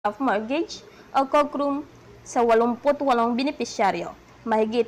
of mortgage o Kokrum sa 88 benepisyaryo. Mahigit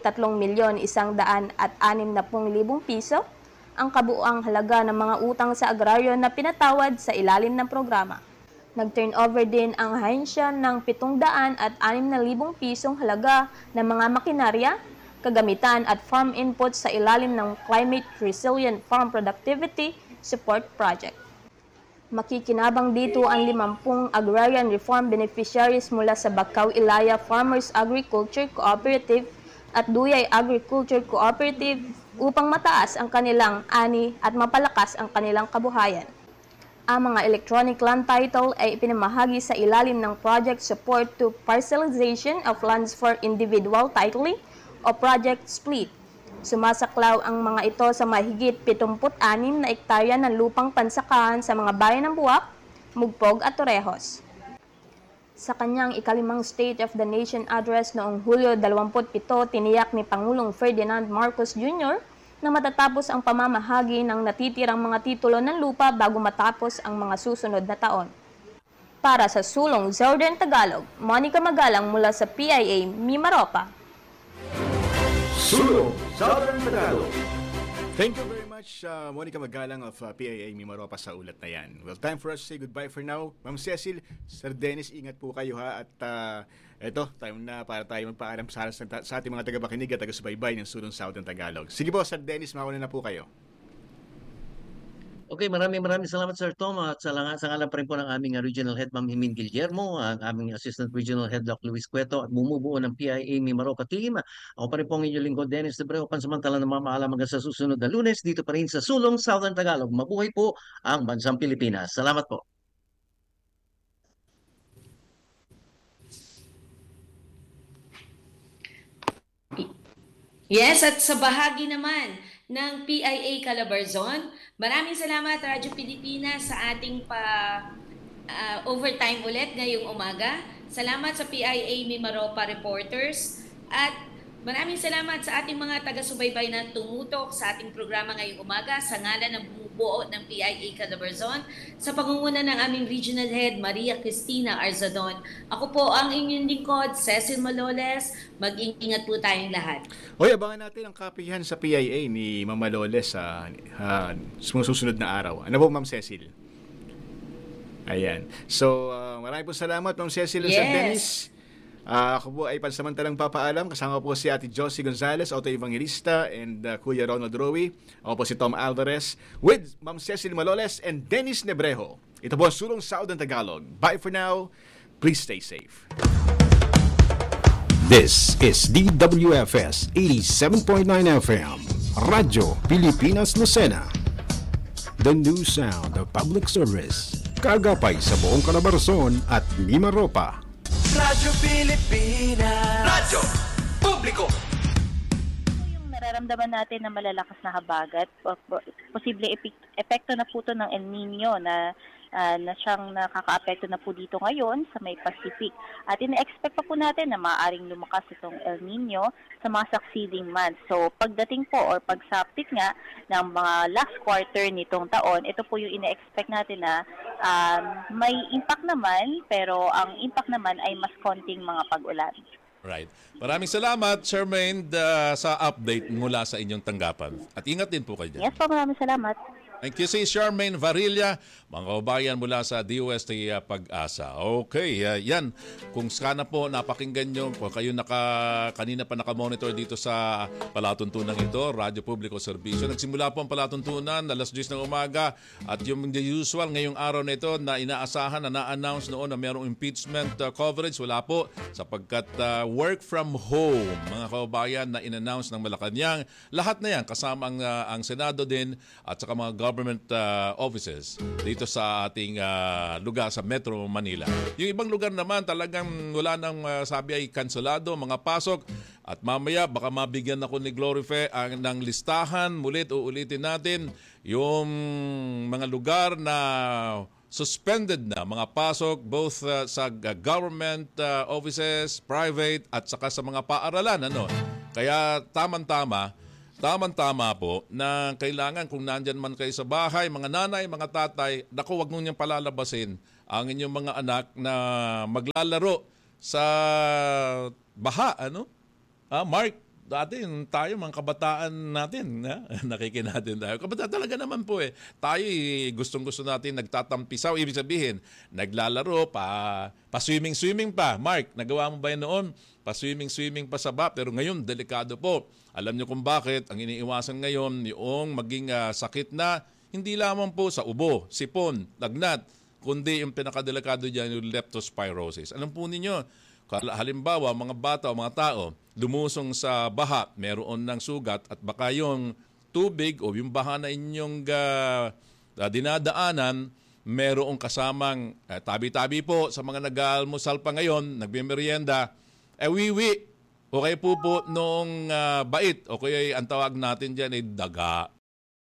3,160,000 piso ang kabuuang halaga ng mga utang sa agraryo na pinatawad sa ilalim ng programa. Nag-turnover din ang ahensya ng 706,000 pisong halaga ng mga makinarya, kagamitan at farm inputs sa ilalim ng Climate Resilient Farm Productivity Support Project. Makikinabang dito ang 50 agrarian reform beneficiaries mula sa Bakaw-Ilaya Farmers Agriculture Cooperative at Duyay Agriculture Cooperative upang mataas ang kanilang ani at mapalakas ang kanilang kabuhayan. Ang mga electronic land title ay ipinamahagi sa ilalim ng Project Support to Parcelization of Lands for Individual Titling o Project Split. Sumasaklaw ang mga ito sa mahigit 76 na ektarya ng lupang pansakahan sa mga bayan ng Buwak, Mugpog at Torrejos. Sa kanyang ikalimang State of the Nation Address noong Hulyo 27, tiniyak ni Pangulong Ferdinand Marcos Jr. na matatapos ang pamamahagi ng natitirang mga titulo ng lupa bago matapos ang mga susunod na taon. Para sa Sulong Southern Tagalog, Monica Magalang mula sa PIA Mimaropa. Sulong Southern Tagalog. Thank you very much, Monica Magalang of PIA Mimaropa sa ulat na yan. Well, time for us to say goodbye for now. Ma'am Cecil, Sir Dennis, ingat po kayo ha. At eto, time na para tayo magpaalam sa ating mga tagapakinig at taga-subaybay ng Sulong Southern Tagalog. Sige po, Sir Dennis, mauna na po kayo. Okay, maraming salamat Sir Tom at sa ngalan pa rin po ng aming Regional Head Ma'am Himin Guillermo, ang aming Assistant Regional Head Doc Luis Cueto at bumubuo ng PIA Mimaropa Team. Ako pa rin po ang inyong lingkod Dennis Debreo, pansamantala na mamaalam hanggang sa susunod na Lunes dito pa rin sa Sulong Southern Tagalog. Mabuhay po ang bansang Pilipinas. Salamat po. Yes, at sa bahagi naman ng PIA Calabarzon, maraming salamat Radyo Pilipinas sa ating overtime ulit ngayong umaga. Salamat sa PIA Mimaropa reporters at maraming salamat sa ating mga taga-subaybay na tumutok sa ating programa ngayong umaga sa ngalan ng bumubuo ng PIA Calabarzon sa pangunguna ng aming Regional Head Maria Cristina Arzadon. Ako po ang inyong lingkod, Cecil Maloles. Mag-ingat po tayong lahat. Hoy, abangan natin ang kapihan sa PIA ni Ma'am Maloles sa susunod na araw. Ano po, Ma'am Cecil? Ayan. So, maraming po salamat, Ma'am Cecil Yes. Sir Dennis. Ako po ay pansamantalang papaalam. Kasama po si Ate Josie Gonzalez, Auto Evangelista, and Kuya Ronald Rowi. Ako po si Tom Alvarez with Ma'am Cecil Maloles and Dennis Nebrejo. Ito po ang Sulong Southern Tagalog. Bye for now. Please stay safe. This is DWFS 87.9 FM, Radyo Pilipinas Lucena. The new sound of public service. Kagapay sa buong Calabarzon at Mimaropa. Radyo Pilipinas. Radyo Publiko. Yung nararamdaman natin na malalakas na habagat, posible epekto na po ito ng El Nino na siyang nakaka-apekto na po dito ngayon sa may Pacific. At ina-expect pa po natin na maaaring lumakas itong El Nino sa mga succeeding months. So pagdating po or pagsapit nga ng mga last quarter nitong taon, ito po yung ina-expect natin na may impact naman, pero ang impact naman ay mas konting mga pag-ulan. Right. Maraming salamat, Charmaine, sa update mula sa inyong tanggapan. At ingat din po kayo dyan. Yes po, maraming salamat. Thank you, si Charmaine Varilla, mga kababayan mula sa DOST Pag-asa. Okay, yan. Kung sana po napakinggan nyo, kung kayo kanina pa nakamonitor dito sa palatuntunan ito, Radyo Publiko Serbisyo. Nagsimula po ang palatuntunan, alas 10 ng umaga, at yung usual ngayong araw na ito na inaasahan, na na-announce noon na mayroong impeachment coverage, wala po, sapagkat work from home, mga kababayan, na in-announce ng Malacanang. Lahat na yan, kasama ang Senado din, at saka mga government offices dito sa ating lugar sa Metro Manila. Yung ibang lugar naman talagang wala nang sabi ay kanselado, mga pasok. At mamaya baka mabigyan ako ni Glorife ng listahan. Uulitin natin yung mga lugar na suspended na mga pasok both sa government offices, private at saka sa mga paaralan. Kaya Tama po na kailangan kung nandyan man kayo sa bahay, mga nanay, mga tatay, naku, wag nyo niyang palalabasin ang inyong mga anak na maglalaro sa baha, ano? Mark, dati tayo, mga kabataan natin, nakikinatin tayo. Kabataan talaga naman po eh. Tayo gustong-gusto natin nagtatampisaw. Ibig sabihin, naglalaro, pa-swimming-swimming pa. Mark, nagawa mo ba yan noon? Pa-swimming-swimming pa sa baha. Pero ngayon, delikado po. Alam niyo kung bakit. Ang iniiwasan ngayon, yung maging sakit na, hindi lamang po sa ubo, sipon, lagnat, kundi yung pinakadelikado dyan, yung leptospirosis. Alam po ninyo, halimbawa, mga bata o mga tao, lumusong sa baha, meron ng sugat at baka yung tubig o yung baha na inyong dinadaanan, merong kasamang tabi-tabi po sa mga nag-aalmusal pa ngayon, nagmimerienda, wiwi o kaya po noong bait o kaya ang tawag natin dyan ay daga.